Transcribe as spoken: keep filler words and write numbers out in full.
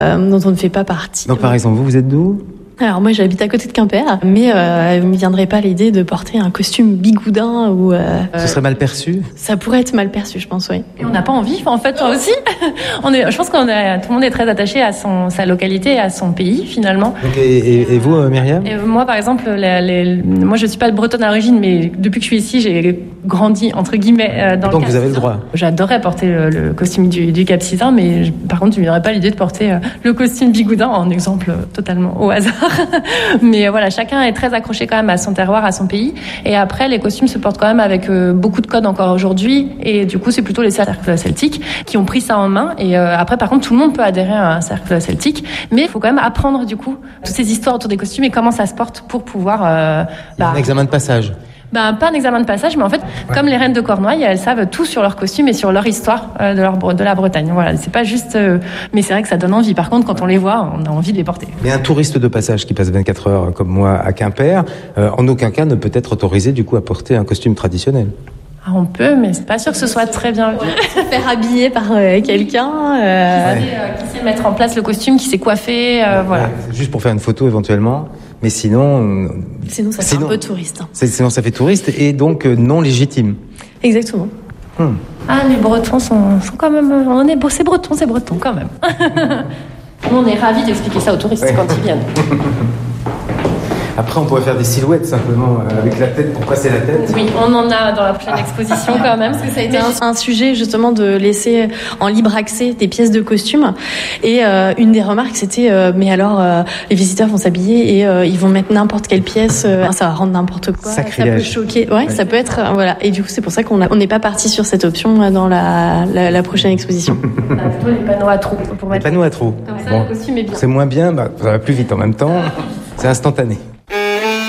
euh, dont on ne fait pas partie. Donc par exemple, vous, vous êtes d'où ? Alors moi j'habite à côté de Quimper, mais euh, il ne me viendrait pas l'idée de porter un costume bigoudin ou... Euh, Ce serait mal perçu ? Ça pourrait être mal perçu, je pense, oui. Et on n'a pas envie, en fait, aussi. On est, je pense qu'on a, tout le monde est très attaché à son, sa localité, à son pays, finalement. Donc, et, et, et vous, Myriam ? Et moi, par exemple, les, les, moi je suis pas bretonne à l'origine, mais depuis que je suis ici, j'ai grandi, entre guillemets, dans Donc le vous avez le droit. J'adorerais porter le, le costume du, du Cap-Cisin, mais je, par contre, il ne me viendrait pas l'idée de porter le costume bigoudin, en exemple totalement au hasard. Mais voilà, chacun est très accroché quand même à son terroir, à son pays. Et après, les costumes se portent quand même avec euh, beaucoup de codes encore aujourd'hui. Et du coup, c'est plutôt les cercles celtiques qui ont pris ça en main. Et euh, après, par contre, tout le monde peut adhérer à un cercle celtique. Mais il faut quand même apprendre, du coup, toutes ces histoires autour des costumes et comment ça se porte pour pouvoir... Euh, bah, un examen de passage. Ben, pas un examen de passage, mais en fait, ouais. Comme les reines de Cornouailles, elles savent tout sur leur costume et sur leur histoire euh, de, leur, de la Bretagne. Voilà, c'est pas juste... Euh, mais c'est vrai que ça donne envie. Par contre, quand on les voit, on a envie de les porter. Mais un touriste de passage qui passe vingt-quatre heures, comme moi, à Quimper, euh, en aucun cas ne peut être autorisé, du coup, à porter un costume traditionnel. Ah, on peut, mais c'est pas sûr que ce soit très bien vu. Se faire habiller par euh, quelqu'un... Euh... Qui, sait, euh, qui sait mettre en place le costume, qui sait coiffer, euh, ouais, voilà. Juste pour faire une photo, éventuellement. Mais sinon... Sinon, ça fait sinon, un peu touriste. C'est, sinon, ça fait touriste et donc euh, non légitime. Exactement. Hmm. Ah, les Bretons sont, sont quand même... On est, c'est breton, c'est breton, quand même. Nous, on est ravis d'expliquer ça aux touristes ouais. Quand ils viennent. Après, on pourrait faire des silhouettes simplement avec la tête pour passer la tête. Oui, on en a dans la prochaine exposition quand même. Parce que ça a été un, un sujet justement de laisser en libre accès des pièces de costumes. Et euh, une des remarques, c'était euh, mais alors euh, les visiteurs vont s'habiller et euh, ils vont mettre n'importe quelle pièce, euh, ça va rendre n'importe quoi. Sacrilège. Ça peut choquer. Ouais, ouais, ça peut être euh, voilà. Et du coup, c'est pour ça qu'on on n'est pas parti sur cette option dans la, la, la prochaine exposition. On a plutôt les panneaux à trous pour mettre. Les panneaux à trous. Comme ça, bon, le costume est bien. C'est moins bien, bah, ça va plus vite en même temps. C'est instantané.